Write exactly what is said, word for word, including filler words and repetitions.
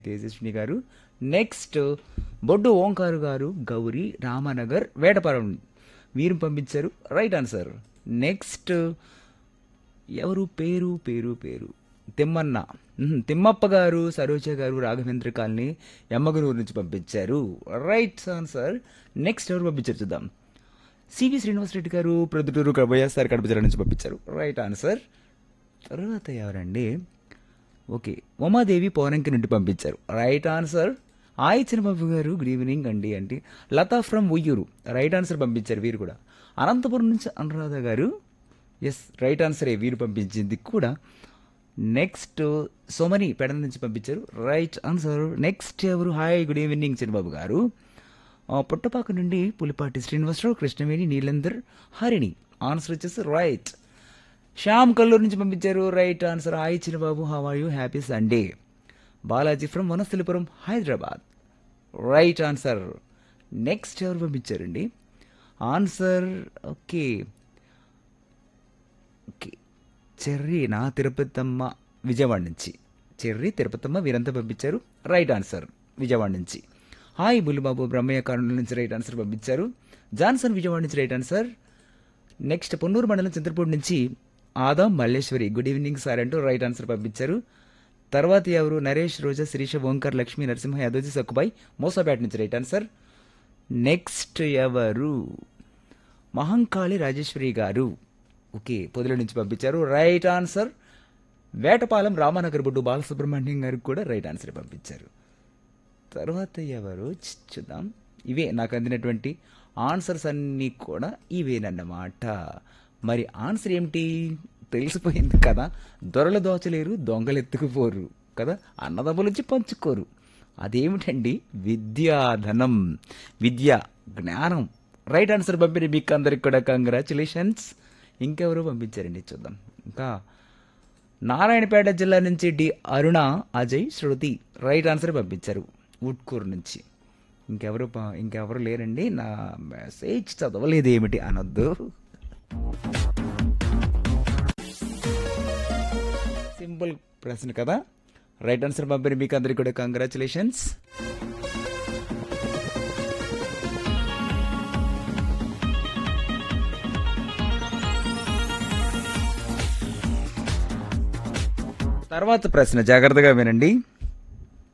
తేజస్విని గారు. నెక్స్ట్ బొడ్డు ఓంకారు గారు గౌరీ రామానగర్ వేటపాలెం వీరు పంపించారు రైట్ ఆన్సర్. నెక్స్ట్ ఎవరు పేరు పేరు పేరు తిమ్మన్న మ్మ్, తిమ్మప్ప గారు సరోజ గారు రాఘవేంద్ర కాలనీ యమ్మగనూరు నుంచి పంపించారు రైట్ ఆన్సర్. నెక్స్ట్ ఎవరు పంపించారు చూద్దాం. సివి శ్రీనివాసరెడ్డి గారు ప్రొద్దుటూరు వైఎస్ఆర్ కడప జిల్లా నుంచి పంపించారు రైట్ ఆన్సర్. తర్వాత ఎవరండి, ఓకే ఉమాదేవి పౌరంకి నుండి పంపించారు రైట్ ఆన్సర్. హాయ్ చిన్నబాబు గారు గుడ్ ఈవినింగ్ అండి అంటే Lata from Uyyuru right answer పంపించారు వీరు కూడా. అనంతపురం నుంచి అనురాధ గారు ఎస్ రైట్ ఆన్సరే వీరు పంపించింది కూడా. నెక్స్ట్ సోమని పెడ నుంచి పంపించారు రైట్ ఆన్సర్. నెక్స్ట్ ఎవరు, హాయ్ గుడ్ ఈవినింగ్ చిన్నబాబు గారు. ఆ, పుట్టపాక నుండి పులిపాటి శ్రీనివాసరావు కృష్ణవేణి నీలందర్ హరిణి ఆన్సర్ వచ్చేసి రైట్. శ్యామ్ కల్లూరు నుంచి పంపించారు right answer. Hi Chinnababu how are you happy Sunday. Balaji from Vanasthalipuram Hyderabad right answer. Next ఎవరు పంపించారండి ఆన్సర్, ఓకే ఓకే చెర్రీ నా తిరుపతమ్మ విజయవాడ నుంచి, చెర్రీ తిరుపతమ్మ వీరంతా పంపించారు రైట్ ఆన్సర్ విజయవాడ నుంచి. హాయ్ బుల్లిబాబు బ్రహ్మయ్య కారణం నుంచి రైట్ ఆన్సర్ పంపించారు. జాన్సన్ విజయవాడ నుంచి రైట్ ఆన్సర్. నెక్స్ట్ పొన్నూరు మండలం చింతలపూడి నుంచి Adam Malleswari good evening sir అంటూ రైట్ ఆన్సర్ పంపించారు. తర్వాత ఎవరు, నరేష్ రోజా శిరీష ఓంకర్ లక్ష్మీ నరసింహ యాదోజీ సక్కుబాయ్ మోసాపేట నుంచి రైట్ ఆన్సర్. నెక్స్ట్ ఎవరు, మహంకాళి రాజేశ్వరి గారు ఓకే పొదిల నుంచి పంపించారు రైట్ ఆన్సర్. వేటపాలెం రామానగర్ బొడ్డు బాలసుబ్రహ్మణ్యం గారికి కూడా రైట్ ఆన్సర్ పంపించారు. తర్వాత ఎవరు చి- చూద్దాం. ఇవే నాకు అందినటువంటి ఆన్సర్స్ అన్నీ కూడా ఇవేనన్నమాట. మరి ఆన్సర్ ఏమిటి తెలిసిపోయింది కదా. దొరలు దోచలేరు దొంగలు ఎత్తుకుపోరు కదా, అన్నదమ్ముల నుంచి పంచుకోరు. అదేమిటండి, విద్యాధనం, విద్య జ్ఞానం. రైట్ ఆన్సర్ పంపిణీ మీకు అందరికి కూడా కంగ్రాచులేషన్స్. ఇంకెవరు పంపించారండి చూద్దాం. ఇంకా నారాయణపేట జిల్లా నుంచి డి అరుణ అజయ్ శృతి రైట్ ఆన్సర్ పంపించారు ఉట్కూరు నుంచి. ఇంకెవరు ప- ఇంకెవరు లేరండి. నా మెసేజ్ చదవలేదు ఏమిటి అనొద్దు. సింపుల్ ప్రశ్న కదా. రైట్ ఆన్సర్ పంపిణీ మీకు అందరికి కూడా కంగ్రాచులేషన్స్. తర్వాత ప్రశ్న జాగ్రత్తగా వినండి.